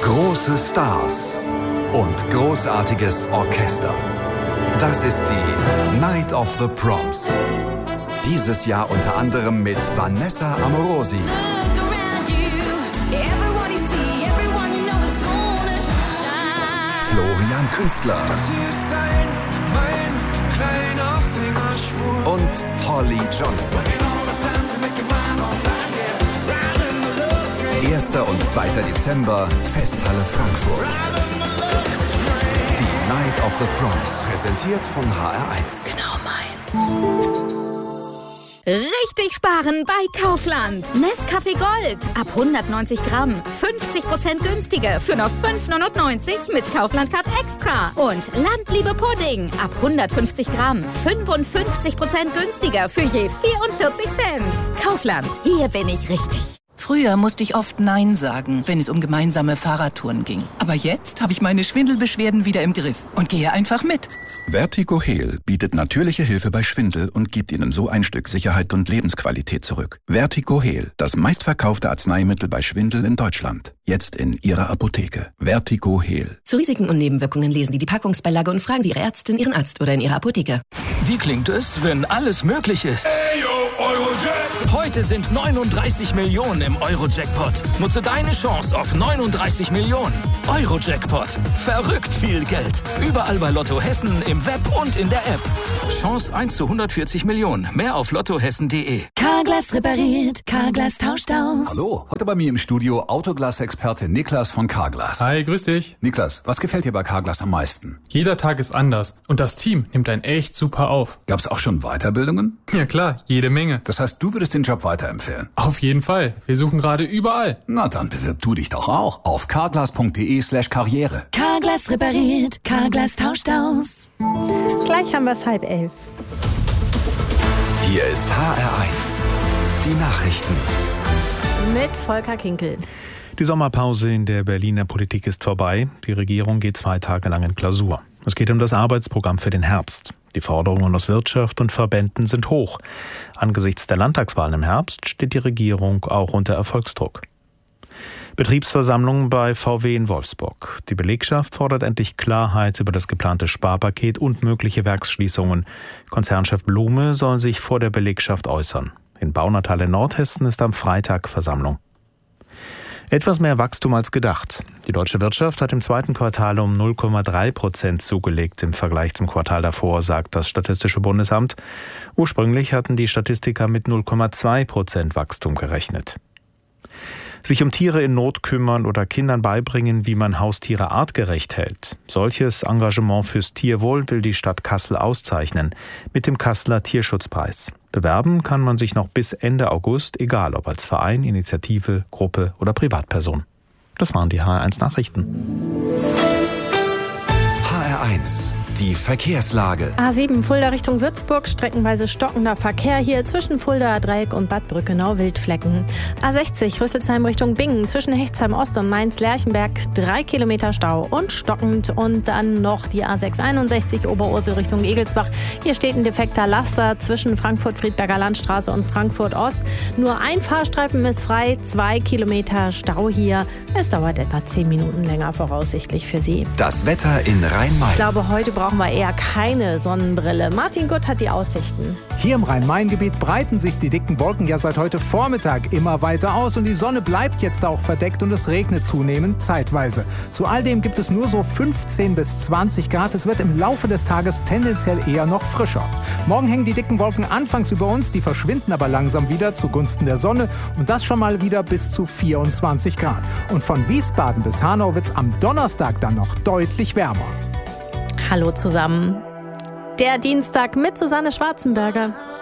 Große Stars und großartiges Orchester. Das ist die Night of the Proms. Dieses Jahr unter anderem mit Vanessa Amorosi, Florian Künstler und Holly Johnson. 1. und 2. Dezember, Festhalle Frankfurt. Die Night of the Proms, präsentiert von HR1. Genau meins. Richtig sparen bei Kaufland. Nescafé Gold ab 190 Gramm. 50% günstiger für nur 5,99 mit Kaufland Card Extra. Und Landliebe Pudding ab 150 Gramm. 55% günstiger für je 44 Cent. Kaufland, hier bin ich richtig. Früher musste ich oft Nein sagen, wenn es um gemeinsame Fahrradtouren ging. Aber jetzt habe ich meine Schwindelbeschwerden wieder im Griff und gehe einfach mit. Vertigo Heal bietet natürliche Hilfe bei Schwindel und gibt Ihnen so ein Stück Sicherheit und Lebensqualität zurück. Vertigo Heal, das meistverkaufte Arzneimittel bei Schwindel in Deutschland. Jetzt in Ihrer Apotheke. Vertigo Heal. Zu Risiken und Nebenwirkungen lesen Sie die Packungsbeilage und fragen Sie Ihre Ärztin, Ihren Arzt oder in Ihrer Apotheke. Wie klingt es, wenn alles möglich ist? Heute sind 39 Millionen im Euro-Jackpot. Nutze deine Chance auf 39 Millionen. Euro-Jackpot. Verrückt viel Geld. Überall bei Lotto Hessen, im Web und in der App. Chance 1 zu 140 Millionen. Mehr auf lottohessen.de. Carglass repariert, Carglass tauscht aus. Hallo, heute bei mir im Studio Autoglas-Experte Niklas von Carglass. Hi, grüß dich. Niklas, was gefällt dir bei Carglass am meisten? Jeder Tag ist anders und das Team nimmt einen echt super auf. Gab's auch schon Weiterbildungen? Ja klar, jede Menge. Das heißt, du würdest den Job weiterempfehlen? Auf jeden Fall. Wir suchen gerade überall. Na dann bewirb du dich doch auch auf carglass.de/karriere. Carglass repariert, Carglass tauscht aus. Gleich haben wir es 10:30. Hier ist HR1. Die Nachrichten. Mit Volker Kinkel. Die Sommerpause in der Berliner Politik ist vorbei. Die Regierung geht 2 Tage lang in Klausur. Es geht um das Arbeitsprogramm für den Herbst. Die Forderungen aus Wirtschaft und Verbänden sind hoch. Angesichts der Landtagswahlen im Herbst steht die Regierung auch unter Erfolgsdruck. Betriebsversammlung bei VW in Wolfsburg. Die Belegschaft fordert endlich Klarheit über das geplante Sparpaket und mögliche Werksschließungen. Konzernchef Blume soll sich vor der Belegschaft äußern. In Baunatal in Nordhessen ist am Freitag Versammlung. Etwas mehr Wachstum als gedacht. Die deutsche Wirtschaft hat im 2. Quartal um 0,3% zugelegt im Vergleich zum Quartal davor, sagt das Statistische Bundesamt. Ursprünglich hatten die Statistiker mit 0,2% Wachstum gerechnet. Sich um Tiere in Not kümmern oder Kindern beibringen, wie man Haustiere artgerecht hält. Solches Engagement fürs Tierwohl will die Stadt Kassel auszeichnen mit dem Kasseler Tierschutzpreis. Bewerben kann man sich noch bis Ende August, egal ob als Verein, Initiative, Gruppe oder Privatperson. Das waren die HR1 Nachrichten. HR1. Die Verkehrslage. A7 Fulda Richtung Würzburg, streckenweise stockender Verkehr hier zwischen Fulda Dreieck und Bad Brückenau Wildflecken. A60 Rüsselsheim Richtung Bingen, zwischen Hechtsheim Ost und Mainz-Lerchenberg 3 Kilometer Stau und stockend. Und dann noch die A661 Oberursel Richtung Egelsbach. Hier steht ein defekter Laster zwischen Frankfurt-Friedberger Landstraße und Frankfurt Ost. Nur ein Fahrstreifen ist frei, 2 Kilometer Stau hier. Es dauert etwa 10 Minuten länger voraussichtlich für Sie. Das Wetter in Rhein-Main. Ich glaube, heute brauchen wir eher keine Sonnenbrille. Martin Gutt hat die Aussichten. Hier im Rhein-Main-Gebiet breiten sich die dicken Wolken ja seit heute Vormittag immer weiter aus und die Sonne bleibt jetzt auch verdeckt und es regnet zunehmend zeitweise. Zu all dem gibt es nur so 15 bis 20 Grad. Es wird im Laufe des Tages tendenziell eher noch frischer. Morgen hängen die dicken Wolken anfangs über uns, die verschwinden aber langsam wieder zugunsten der Sonne und das schon mal wieder bis zu 24 Grad. Und von Wiesbaden bis Hanau wird's am Donnerstag dann noch deutlich wärmer. Hallo zusammen. Der Dienstag mit Susanne Schwarzenberger.